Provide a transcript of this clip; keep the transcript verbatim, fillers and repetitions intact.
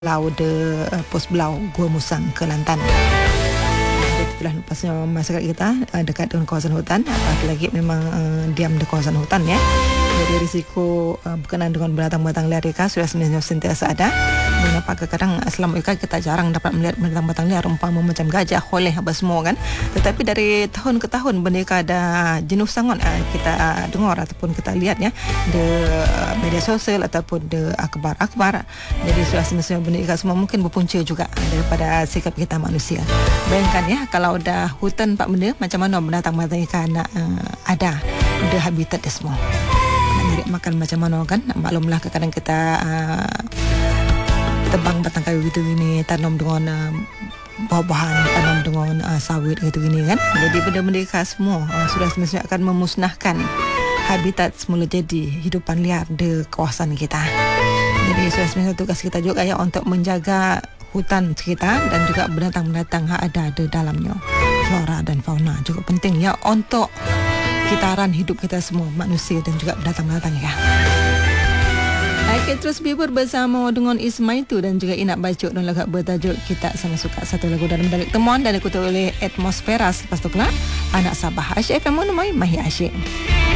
Belau de uh, Pos Belau Gua Musang Kelantan. Itulah pasnya masyarakat kita uh, dekat dengan kawasan hutan, apalagi lagi memang uh, diam di kawasan hutan ya. Jadi risiko uh, berkenaan dengan binatang-binatang liar ikan sudah sebenarnya sentiasa ada. Mengapa kadang selama ikan kita jarang dapat melihat binatang-binatang liar umpama macam gajah, holeh apa semua kan. Tetapi dari tahun ke tahun benda ada jenuh sangat uh, kita dengar ataupun kita lihat ya di uh, media sosial ataupun di akhbar-akhbar. Jadi sudah semestinya benda ikan semua mungkin berpunca juga daripada sikap kita manusia. Bayangkan ya kalau ada hutan pak benda, macam mana binatang-binatang ikan nak uh, ada di habitat dia semua. Nak nyari makan macam mana kan. Maklumlah kadang kita uh, tebang batang kayu gitu gini, tanam dengan uh, buah-buahan, tanam dengan uh, sawit gitu gini kan. Jadi benda-benda ikan semua uh, sudah semestinya akan memusnahkan habitat semula jadi hidupan liar di kawasan kita. Jadi sudah semestinya tugas kita juga ya untuk menjaga hutan sekitar dan juga binatang-binatang yang ada di dalamnya. Flora dan fauna juga penting ya untuk kitaran hidup kita semua, manusia dan juga binatang-binatang ya. Baik, terus bibur bersama dengan Ismaitu dan juga Inak Bacuk dan lagu bertajuk Kita Sama Suka, satu lagu dalam balik temuan dan dikutuk oleh Atmosfera. Lepas tu kelak Anak Sabah Asyik F M menemui Mahi Asyik.